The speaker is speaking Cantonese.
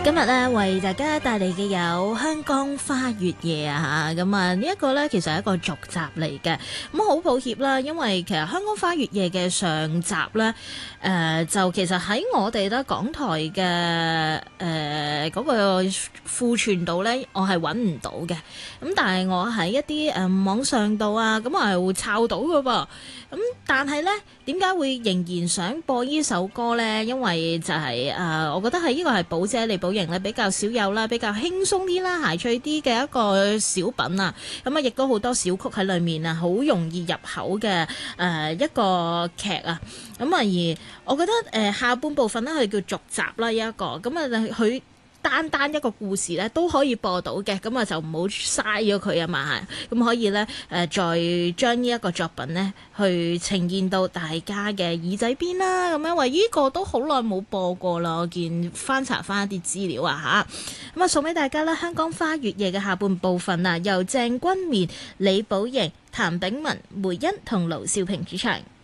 今日咧為大家帶嚟嘅有香江花月夜啊嚇，咁啊呢一個咧其實係一個續集嚟嘅，咁好抱歉啦，因為其實香江花月夜嘅上集咧，就其實喺我哋咧港台嘅嗰個庫存度咧，我係揾唔到嘅，咁但係我喺一啲網上度啊，咁我係會抄到嘅噃，咁但係咧點解會仍然想播呢首歌咧？因為就係我覺得係呢個係寶姐李寶瑩咧比較少有啦，比較輕鬆啲啦，諧趣啲嘅一個小品啊，咁啊亦都好多小曲喺裏面啊，好容易入口嘅一個劇啊，咁啊而我覺得下半部分咧佢叫續集啦一個，咁啊佢單一個故事咧都可以播到嘅，咁啊就唔好嘥咗佢啊嘛，咁可以咧再將呢一個作品咧去呈現到大家嘅耳仔邊啦，咁因為呢個都好耐冇播過啦，我見翻查翻一啲資料啊吓，咁啊送俾大家啦，香江花月夜嘅下半部分啊，由鄭君綿、李寶瑩、譚炳文、梅欣同盧少平主唱。